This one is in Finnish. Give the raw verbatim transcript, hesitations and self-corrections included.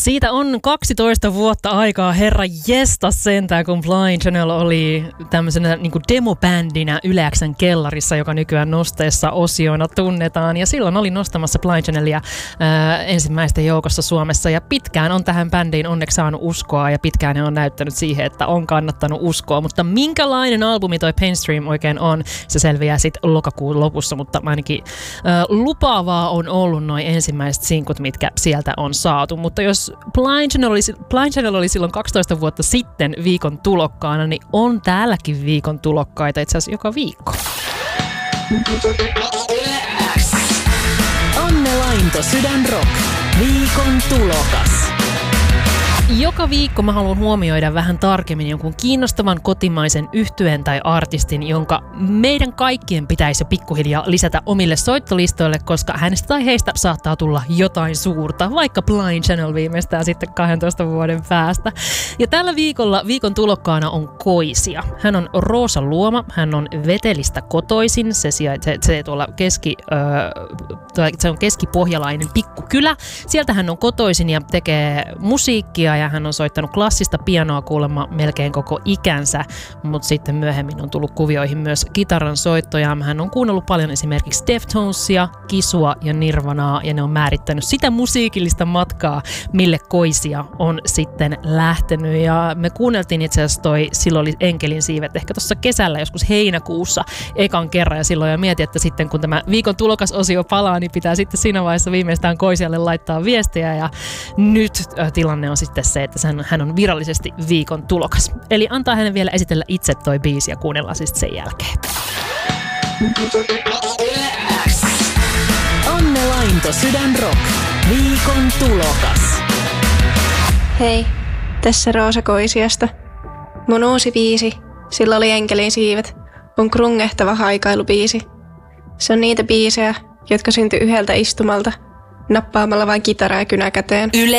Siitä on kaksitoista vuotta aikaa, herra jestas sentään, kun Blind Channel oli tämmöisenä niin kuin demobändinä Yle X:n kellarissa, joka nykyään nosteessa osioina tunnetaan. Ja silloin oli nostamassa Blind Channelia ää, ensimmäisten joukossa Suomessa. Ja pitkään on tähän bändiin onneksi saanut uskoa ja pitkään ne on näyttänyt siihen, että on kannattanut uskoa. Mutta minkälainen albumi toi Painstream oikein on, se selviää sitten lokakuun lopussa. Mutta ainakin ää, lupaavaa on ollut noin ensimmäiset sinkut, mitkä sieltä on saatu. Mutta jos Blind Channel oli, Blind Channel oli silloin kaksitoista vuotta sitten viikon tulokkaana, niin on täälläkin viikon tulokkaita itse asiassa joka viikko. Anne Lainto, Sydän Rock. Viikon tulokas. Joka viikko mä haluan huomioida vähän tarkemmin jonkun kiinnostavan kotimaisen yhtyeen tai artistin, jonka meidän kaikkien pitäisi pikkuhiljaa lisätä omille soittolistoille, koska hänestä tai heistä saattaa tulla jotain suurta, vaikka Blind Channel viimeistään sitten kahdentoista vuoden päästä. Ja tällä viikolla viikon tulokkaana on Koisia. Hän on Roosa Luoma, hän on Vetelistä kotoisin, se, se, se, tuolla keski, äh, se on keskipohjalainen pikkukylä. Sieltä hän on kotoisin ja tekee musiikkia, ja hän on soittanut klassista pianoa kuulemma melkein koko ikänsä, mutta sitten myöhemmin on tullut kuvioihin myös kitaran soittoja. Hän on kuunnellut paljon esimerkiksi Deftonesia, Kisua ja Nirvanaa, ja ne on määrittänyt sitä musiikillista matkaa, mille Koisia on sitten lähtenyt. Ja me kuunneltiin itse asiassa toi Silloin oli enkelin siivet ehkä tuossa kesällä, joskus heinäkuussa ekan kerran, ja silloin ja mietin, että sitten kun tämä viikon tulokasosio palaa, niin pitää sitten siinä vaiheessa viimeistään Koisialle laittaa viestiä, ja nyt äh, tilanne on sitten se, että hän on virallisesti viikon tulokas. Eli antaa hänen vielä esitellä itse toi biisi ja kuunnellaan siis sen jälkeen. Anne Lainto, Sydän Rock. Viikon tulokas. Hei, tässä Roosa Koisiasta. Mun uusi biisi, Sillä oli enkelin siivet, on krungehtava haikailubiisi. Se on niitä biisejä, jotka syntyi yhdeltä istumalta, nappaamalla vain kitaraa kynä käteen. Yle